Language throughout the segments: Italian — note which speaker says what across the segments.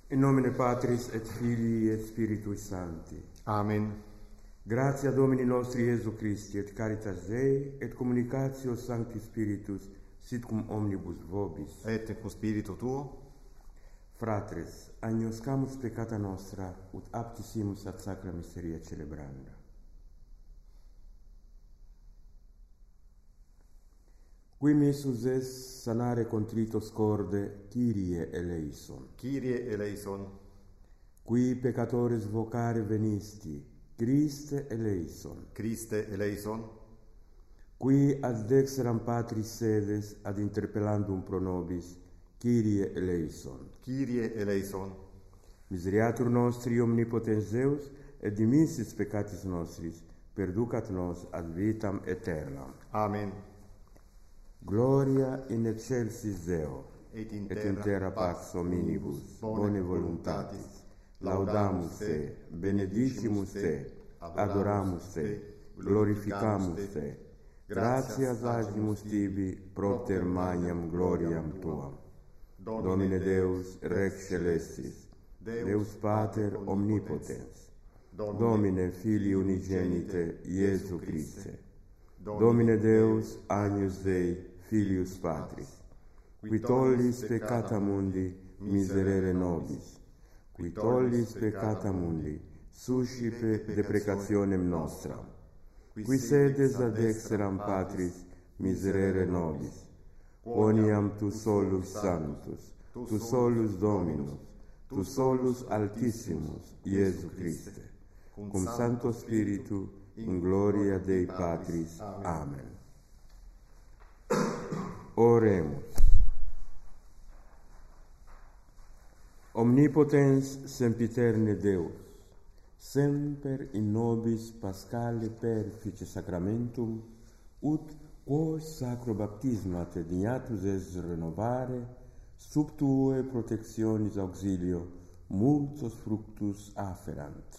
Speaker 1: In nomine Patris et Filii et Spiritui Sancti.
Speaker 2: Amen.
Speaker 1: Gratia Domini nostri Iesu Christi et caritas Dei et communicatio Sancti Spiritus sit cum omnibus vobis.
Speaker 2: Et cum spiritu tuo,
Speaker 1: Fratres, agnoscamus peccata nostra ut apti simus ad sacra miseria celebranda. Qui missus es sanare contritos corde, Kyrie eleison.
Speaker 2: Kyrie eleison.
Speaker 1: Qui peccatores vocare venisti, Christe eleison.
Speaker 2: Christe eleison.
Speaker 1: Qui ad dexteram Patris sedes ad interpellandum pro nobis, Kyrie eleison.
Speaker 2: Kyrie eleison.
Speaker 1: Miseriatur nostri omnipotens Deus, et dimissis peccatis nostris, perducat nos ad vitam aeternam.
Speaker 2: Amen.
Speaker 1: Gloria in excelsis Deo,
Speaker 2: Et in
Speaker 1: terra pax hominibus, bone voluntatis. Laudamus te, benedicimus te, adoramus te, glorificamus te. Gratias agimus tibi, propter magnam gloriam tuam. Domine Deus, Rex celestis, Deus Pater omnipotens, Domine Filii unigenite, Iesu Christe, Domine Deus, Agnus Dei, Filius Patris, qui tollis peccata mundi, miserere nobis, qui tollis peccata mundi, suscipe deprecationem nostram, qui sedes ad dexteram Patris, miserere nobis, quoniam tu solus sanctus, tu solus Dominus, tu solus Altissimus, Iesu Christe, cum Sancto Spiritu, in gloria Dei Patris. Amen. Oremus. Omnipotens sempiterne Deus, semper in nobis Paschale perfice sacramentum, ut quos sacro baptisma te dignatus es renovare, sub tue protectionis auxilio multos fructus afferant,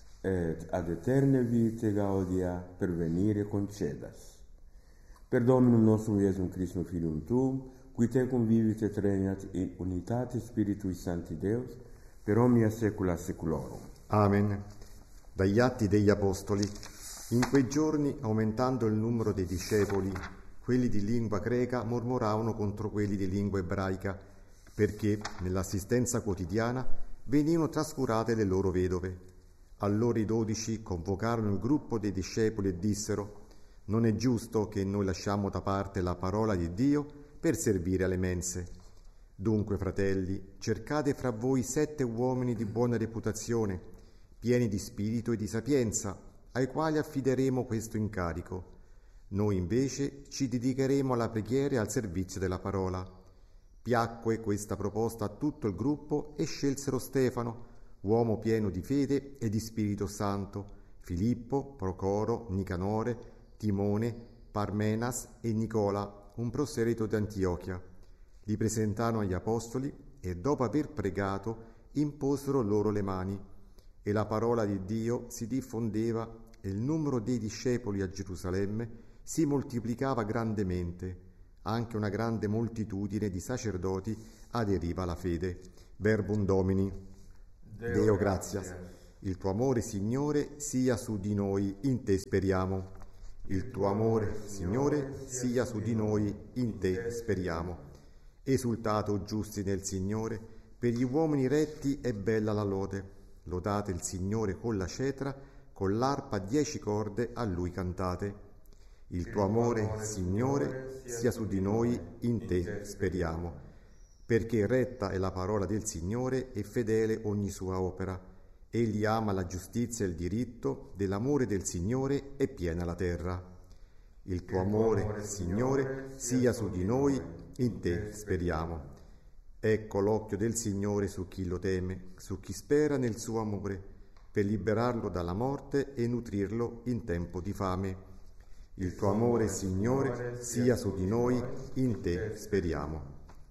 Speaker 1: et ad eterne vitae gaudia pervenire concedas. Per Dominum nostrum Iesum Christum Filium Tuum, qui tecum vivit et regnat in unitate Spiritui Sancti Deus, per omnia saecula saeculorum.
Speaker 2: Amen. Dagli Atti degli Apostoli. In quei giorni, aumentando il numero dei discepoli, quelli di lingua greca mormoravano contro quelli di lingua ebraica, perché nell'assistenza quotidiana venivano trascurate le loro vedove. Allora i 12 convocarono il gruppo dei discepoli e dissero: non è giusto che noi lasciamo da parte la parola di Dio per servire alle mense. Dunque, fratelli, cercate fra voi 7 uomini di buona reputazione, pieni di spirito e di sapienza, ai quali affideremo questo incarico. Noi invece ci dedicheremo alla preghiera e al servizio della parola. Piacque questa proposta a tutto il gruppo e scelsero Stefano, uomo pieno di fede e di Spirito Santo, Filippo, Procoro, Nicanore, Timone, Parmenas e Nicola, un proselito d'Antiochia. Li presentarono agli apostoli e dopo aver pregato imposero loro le mani, e la parola di Dio si diffondeva e il numero dei discepoli a Gerusalemme si moltiplicava grandemente. Anche una grande moltitudine di sacerdoti aderiva alla fede. Verbum Domini. Deo gratias. Il tuo amore, Signore, sia su di noi, in te speriamo. Il tuo amore, Signore, sia su di noi, in te speriamo. Esultate, o giusti nel Signore, per gli uomini retti è bella la lode. Lodate il Signore con la cetra, con l'arpa 10 corde a Lui cantate. Il tuo amore, Signore, sia su di noi, in te speriamo. Perché retta è la parola del Signore e fedele ogni sua opera. Egli ama la giustizia e il diritto, dell'amore del Signore è piena la terra. Il tuo amore, Signore, sia su di noi, in te speriamo. Ecco l'occhio del Signore su chi lo teme, su chi spera nel suo amore, per liberarlo dalla morte e nutrirlo in tempo di fame. Il tuo amore, Signore, sia su di noi, in te speriamo.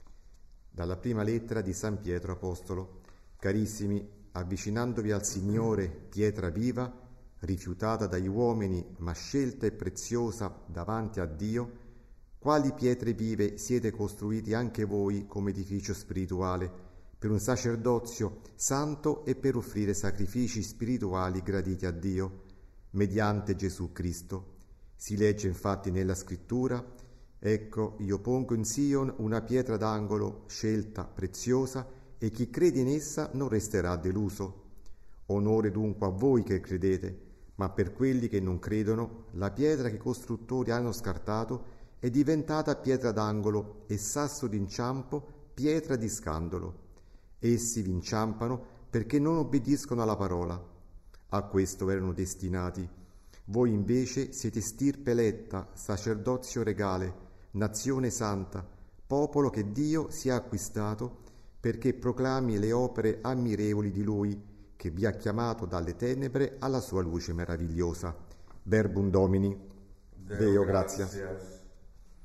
Speaker 2: Dalla prima lettera di San Pietro Apostolo. Carissimi, avvicinandovi al Signore, pietra viva, rifiutata dagli uomini, ma scelta e preziosa davanti a Dio, quali pietre vive siete costruiti anche voi come edificio spirituale, per un sacerdozio santo e per offrire sacrifici spirituali graditi a Dio, mediante Gesù Cristo. Si legge infatti nella Scrittura: «Ecco, io pongo in Sion una pietra d'angolo, scelta, preziosa, e chi crede in essa non resterà deluso. Onore dunque a voi che credete, ma per quelli che non credono, la pietra che i costruttori hanno scartato è diventata pietra d'angolo e sasso d'inciampo, pietra di scandalo. Essi vi inciampano perché non obbediscono alla parola. A questo erano destinati. Voi invece siete stirpe eletta, sacerdozio regale, nazione santa, popolo che Dio si è acquistato, perché proclami le opere ammirevoli di Lui, che vi ha chiamato dalle tenebre alla sua luce meravigliosa. Verbum Domini. Deo gratias.